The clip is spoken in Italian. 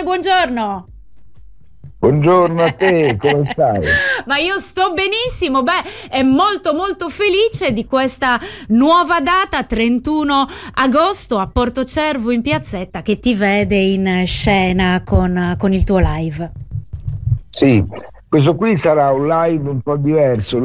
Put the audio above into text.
buongiorno. Buongiorno a te, come stai? Ma io sto benissimo, è molto molto felice di questa nuova data, 31 agosto a Portocervo in Piazzetta, che ti vede in scena con il tuo live. Sì, questo qui sarà un live un po' diverso.